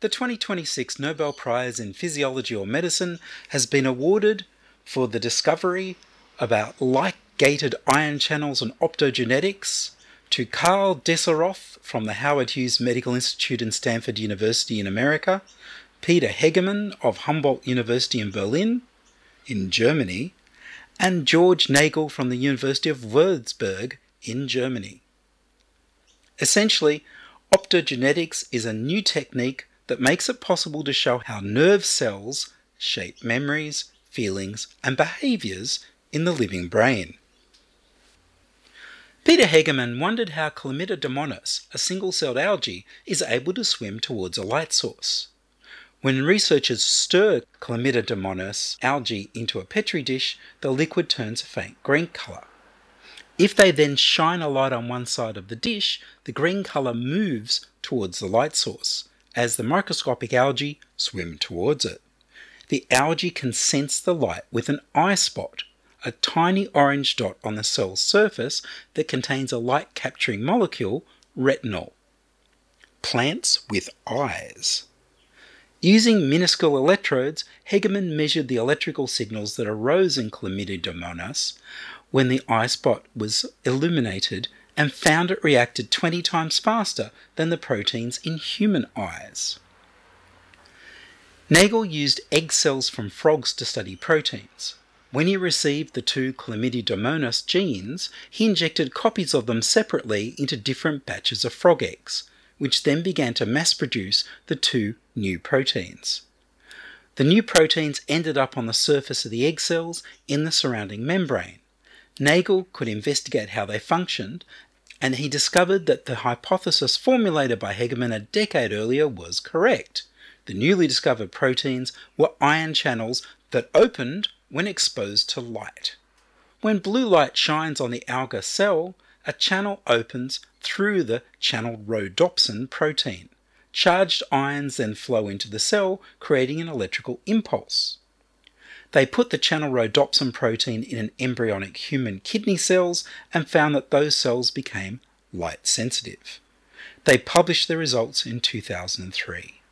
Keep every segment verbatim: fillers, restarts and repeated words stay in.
The twenty twenty-six Nobel Prize in Physiology or Medicine has been awarded for the discovery about light-gated ion channels and optogenetics to Karl Deseroth from the Howard Hughes Medical Institute and Stanford University in America, Peter Hegemann of Humboldt University in Berlin, in Germany, and George Nagel from the University of Würzburg in Germany. Essentially, optogenetics is a new technique that makes it possible to show how nerve cells shape memories, feelings, and behaviours in the living brain. Peter Hegemann wondered how Chlamydia damonis, a single-celled algae, is able to swim towards a light source. When researchers stir Chlamydia damonis algae into a petri dish, the liquid turns a faint green colour. If they then shine a light on one side of the dish, the green colour moves towards the light source, as the microscopic algae swim towards it. The algae can sense the light with an eye spot, a tiny orange dot on the cell's surface that contains a light-capturing molecule, retinol. Plants with eyes. Using minuscule electrodes, Hegemann measured the electrical signals that arose in Chlamydia damonis when the eye spot was illuminated and found it reacted twenty times faster than the proteins in human eyes. Nagel used egg cells from frogs to study proteins. When he received the two Chlamydia damonis genes, he injected copies of them separately into different batches of frog eggs, which then began to mass-produce the two new proteins. The new proteins ended up on the surface of the egg cells in the surrounding membrane. Nagel could investigate how they functioned, and he discovered that the hypothesis formulated by Hegemann a decade earlier was correct. The newly discovered proteins were ion channels that opened when exposed to light. When blue light shines on the alga cell, a channel opens through the channel rhodopsin protein. Charged ions then flow into the cell, creating an electrical impulse. They put the channel rhodopsin protein in an embryonic human kidney cells and found that those cells became light sensitive. They published the results in two thousand three.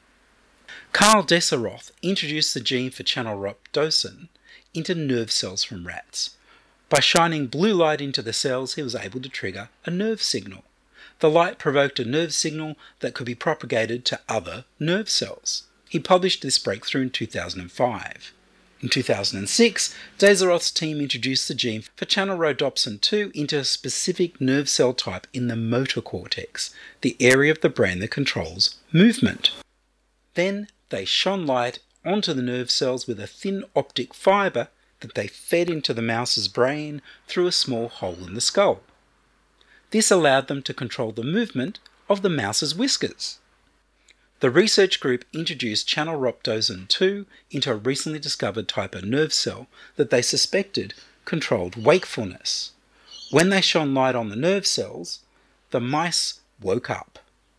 Karl Deseroth introduced the gene for channel rhodopsin into nerve cells from rats. By shining blue light into the cells, he was able to trigger a nerve signal. The light provoked a nerve signal that could be propagated to other nerve cells. He published this breakthrough in two thousand five. In two thousand six, Deseroth's team introduced the gene for channel rhodopsin two into a specific nerve cell type in the motor cortex, the area of the brain that controls movement. Then they shone light onto the nerve cells with a thin optic fibre that they fed into the mouse's brain through a small hole in the skull. This allowed them to control the movement of the mouse's whiskers. The research group introduced channel rhodopsin two into a recently discovered type of nerve cell that they suspected controlled wakefulness. When they shone light on the nerve cells, the mice woke up.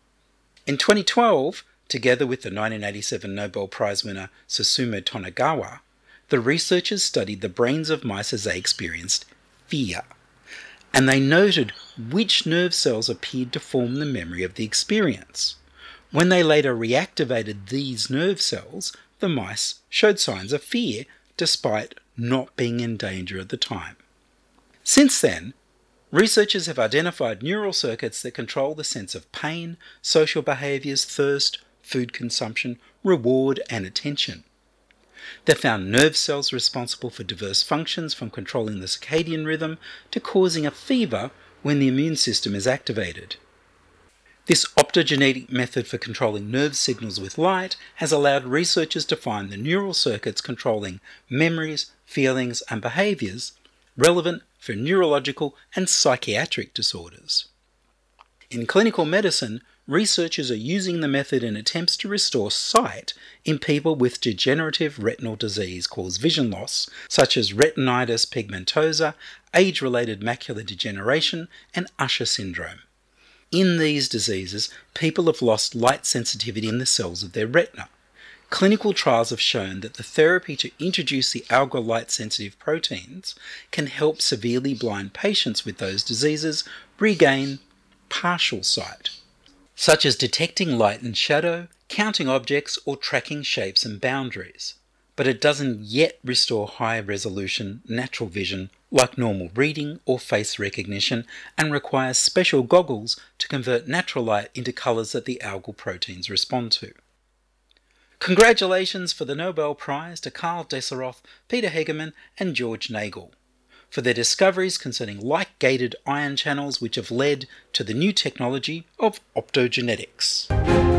In twenty twelve, together with the nineteen eighty-seven Nobel Prize winner Susumu Tonegawa, the researchers studied the brains of mice as they experienced fear, and they noted which nerve cells appeared to form the memory of the experience. When they later reactivated these nerve cells, the mice showed signs of fear despite not being in danger at the time. Since then, researchers have identified neural circuits that control the sense of pain, social behaviours, thirst, food consumption, reward, and attention. They found nerve cells responsible for diverse functions, from controlling the circadian rhythm to causing a fever when the immune system is activated. This optogenetic method for controlling nerve signals with light has allowed researchers to find the neural circuits controlling memories, feelings, and behaviours relevant for neurological and psychiatric disorders. In clinical medicine, researchers are using the method in attempts to restore sight in people with degenerative retinal disease caused vision loss, such as retinitis pigmentosa, age-related macular degeneration, and Usher syndrome. In these diseases, people have lost light sensitivity in the cells of their retina. Clinical trials have shown that the therapy to introduce the alga light-sensitive proteins can help severely blind patients with those diseases regain partial sight, such as detecting light and shadow, counting objects or tracking shapes and boundaries, but it doesn't yet restore high-resolution natural vision like normal reading or face recognition, and requires special goggles to convert natural light into colours that the algal proteins respond to. Congratulations for the Nobel Prize to Karl Deseroff, Peter Hegemann and George Nagel for their discoveries concerning light-gated ion channels which have led to the new technology of optogenetics.